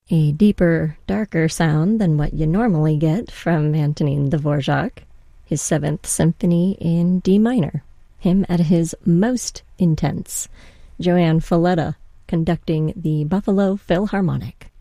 A deeper, darker sound than what you normally get from Antonin Dvorak, his Seventh Symphony in D minor, him at his most intense. Joanne Falletta conducting the Buffalo Philharmonic.